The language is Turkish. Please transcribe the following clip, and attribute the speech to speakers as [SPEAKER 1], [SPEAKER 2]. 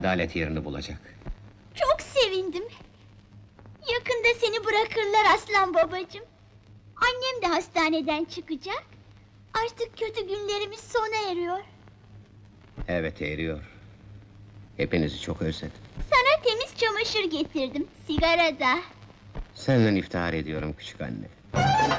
[SPEAKER 1] Adalet yerini bulacak.
[SPEAKER 2] Çok sevindim. Yakında seni bırakırlar aslan babacığım. Annem de hastaneden çıkacak. Artık kötü günlerimiz sona eriyor.
[SPEAKER 1] Evet, eriyor. Hepinizi çok özledim.
[SPEAKER 2] Sana temiz çamaşır getirdim, sigara da.
[SPEAKER 1] Senden iftihar ediyorum küçük anne.